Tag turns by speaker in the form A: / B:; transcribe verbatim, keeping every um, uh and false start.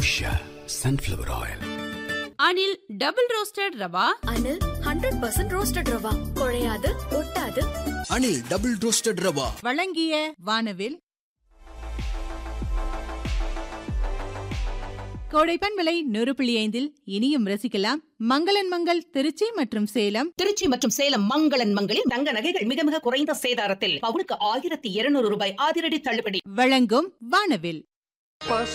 A: Usha sunflower oil.
B: Anil double roasted rava.
C: Anil hundred percent roasted rava, குழையாது ஒட்டாது.
D: Anil double roasted rava.
E: வழங்கிய வானவில். கோடைப்பன் விலை நூறு புள்ளி ஐந்தில் இனியும் ரசிக்கலாம் மங்களன் மங்கள் திருச்சி மற்றும் சேலம்.
F: திருச்சி மற்றும் சேலம் மங்களன் மங்களில் தங்க நகைகள் மிக மிக குறைந்த சேதாரத்தில் பவுனுக்கு ஆயிரத்தி இருநூறு ரூபாய் அதிரடி தள்ளுபடி.
E: வழங்கும் வானவில்.